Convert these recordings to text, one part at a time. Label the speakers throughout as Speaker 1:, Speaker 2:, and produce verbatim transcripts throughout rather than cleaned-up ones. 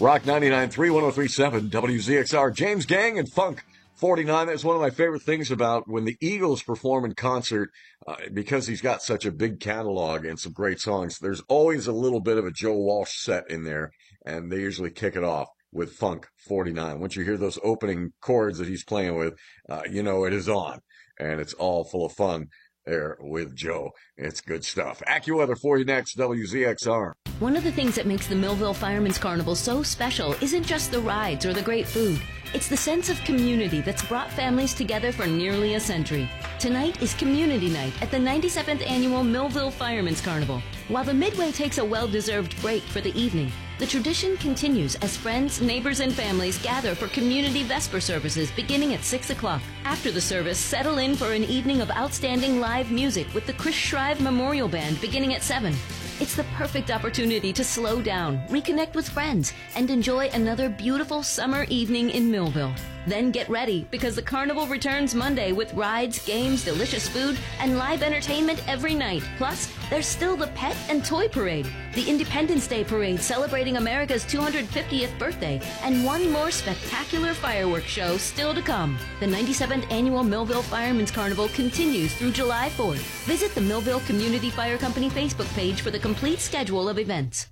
Speaker 1: Rock ninety-nine point three, one oh three point seven, W Z X R. James Gang and Funk forty-nine. That's one of my favorite things about when the Eagles perform in concert, uh, because he's got such a big catalog and some great songs. There's always a little bit of a Joe Walsh set in there, and they usually kick it off with Funk forty-nine. Once you hear those opening chords that he's playing with, uh, you know it is on, and it's all full of fun there with Joe. It's good stuff. AccuWeather for you next, W Z X R.
Speaker 2: One of the things that makes the Millville Fireman's Carnival so special isn't just the rides or the great food. It's the sense of community that's brought families together for nearly a century. Tonight is Community Night at the ninety-seventh Annual Millville Fireman's Carnival. While the Midway takes a well-deserved break for the evening, the tradition continues as friends, neighbors, and families gather for community Vesper services beginning at six o'clock. After the service, settle in for an evening of outstanding live music with the Chris Shrive Memorial Band beginning at seven. It's the perfect opportunity to slow down, reconnect with friends, and enjoy another beautiful summer evening in Millville. Then get ready, because the carnival returns Monday with rides, games, delicious food, and live entertainment every night. Plus, there's still the Pet and Toy Parade, the Independence Day Parade celebrating America's two hundred fiftieth birthday, and one more spectacular fireworks show still to come. The ninety-seventh Annual Millville Fireman's Carnival continues through July fourth. Visit the Millville Community Fire Company Facebook page for the complete schedule of events.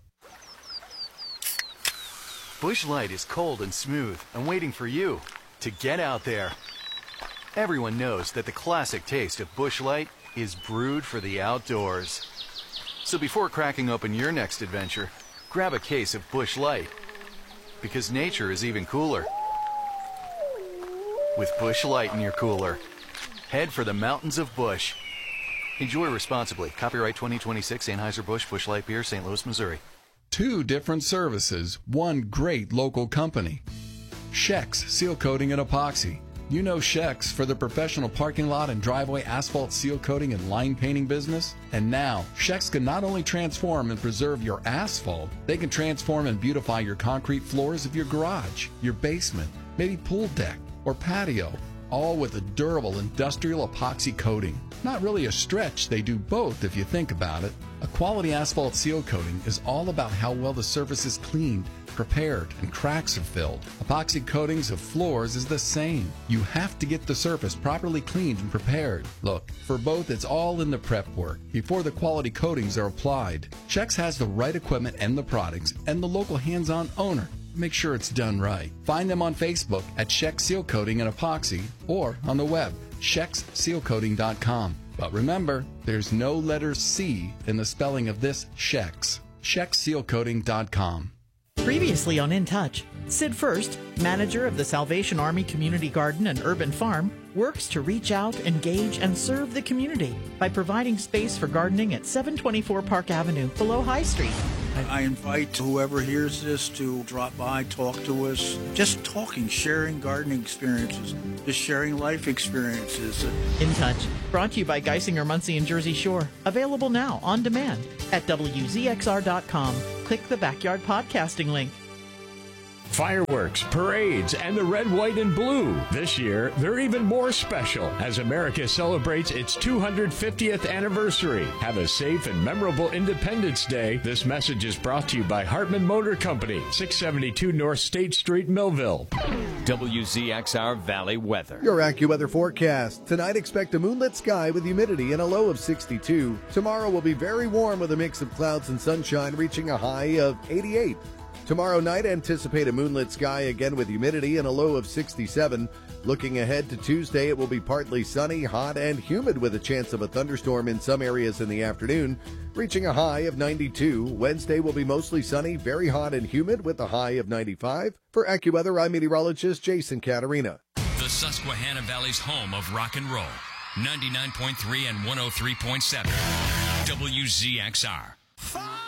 Speaker 3: Busch Light is cold and smooth and waiting for you to get out there. Everyone knows that the classic taste of Busch Light is brewed for the outdoors. So before cracking open your next adventure, grab a case of Busch Light, because nature is even cooler with Busch Light in your cooler. Head for the mountains of Busch. Enjoy responsibly. Copyright twenty twenty-six, Anheuser-Busch, Busch Light Beer, Saint Louis, Missouri.
Speaker 4: Two different services, one great local company. Scheck's Seal Coating and Epoxy. You know Scheck's for the professional parking lot and driveway asphalt seal coating and line painting business. And now, Scheck's can not only transform and preserve your asphalt, they can transform and beautify your concrete floors of your garage, your basement, maybe pool deck or patio, all with a durable industrial epoxy coating. Not really a stretch, they do both if you think about it. A quality asphalt seal coating is all about how well the surface is cleaned, prepared, and cracks are filled. Epoxy coatings of floors is the same. You have to get the surface properly cleaned and prepared. Look, for both it's all in the prep work before the quality coatings are applied. Scheck's has the right equipment and the products and the local hands-on owner. Make sure it's done right. Find them on Facebook at Scheck's Seal Coating and Epoxy or on the web, Scheck's Seal Coating dot com. But remember, there's no letter C in the spelling of this Scheck's. Scheck's Seal Coating dot com.
Speaker 5: Previously on In Touch, Sid First, manager of the Salvation Army Community Garden and Urban Farm, works to reach out, engage, and serve the community by providing space for gardening at seven twenty-four Park Avenue below High Street.
Speaker 6: I invite whoever hears this to drop by, talk to us. Just talking, sharing gardening experiences, just sharing life experiences.
Speaker 5: In Touch, brought to you by Geisinger, Muncie, and Jersey Shore. Available now on demand at W Z X R dot com. Click the Backyard Podcasting link.
Speaker 7: Fireworks, parades, and the red, white, and blue. This year, they're even more special as America celebrates its two hundred fiftieth anniversary. Have a safe and memorable Independence Day. This message is brought to you by Hartman Motor Company, six seventy-two North State Street, Millville.
Speaker 8: W Z X R Valley Weather.
Speaker 9: Your AccuWeather forecast. Tonight, expect a moonlit sky with humidity and a low of sixty-two. Tomorrow will be very warm with a mix of clouds and sunshine, reaching a high of eighty-eight. Tomorrow night, anticipate a moonlit sky again with humidity and a low of sixty-seven. Looking ahead to Tuesday, it will be partly sunny, hot, and humid with a chance of a thunderstorm in some areas in the afternoon, reaching a high of ninety-two. Wednesday will be mostly sunny, very hot and humid with a high of ninety-five. For AccuWeather, I'm meteorologist Jason Caterina.
Speaker 10: The Susquehanna Valley's home of rock and roll. ninety-nine point three and one oh three point seven. W Z X R.